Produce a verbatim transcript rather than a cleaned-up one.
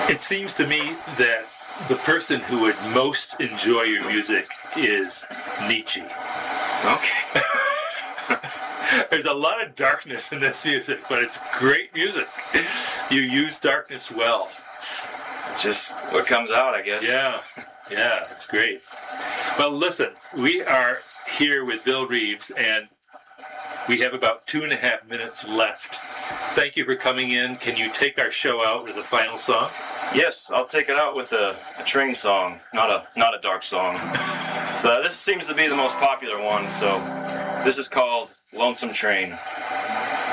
It seems to me that the person who would most enjoy your music is Nietzsche. Okay. There's a lot of darkness in this music, but it's great music. You use darkness well. It's just what comes out, I guess. Yeah, yeah, it's great. Well, listen, we are here with Bill Reeves, and we have about two and a half minutes left. Thank you for coming in. Can you take our show out with a final song? Yes, I'll take it out with a, a train song, not a not a dark song. So this seems to be the most popular one, so this is called Lonesome Train.